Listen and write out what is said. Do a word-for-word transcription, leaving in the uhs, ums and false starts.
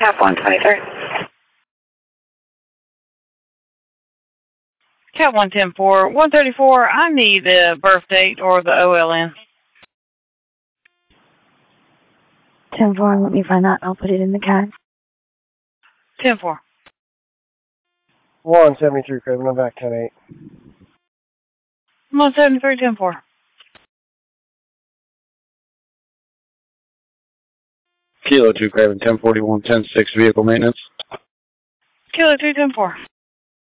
Cap one twenty-three. Cap one ten four. one thirty-four, I need the birth date or the O L N. ten four, let me find that. I'll put it in the card. ten four. one seventy-three, Craven. I'm back ten eight. one seventy-three, ten four. Kilo two, Craven, ten forty-one, ten six, vehicle maintenance. Kilo two, ten four.